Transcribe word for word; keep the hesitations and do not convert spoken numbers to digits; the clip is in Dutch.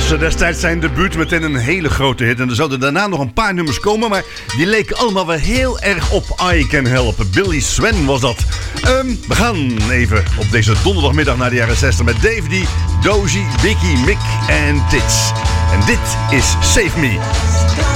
was destijds zijn debuut meteen een hele grote hit. En er zouden daarna nog een paar nummers komen, maar die leken allemaal wel heel erg op I Can Help. Billy Swan was dat. Um, we gaan even op deze donderdagmiddag naar de jaren zestig met Dave D, Dozy, Vicky, Mick en Tits. En dit is Save Me.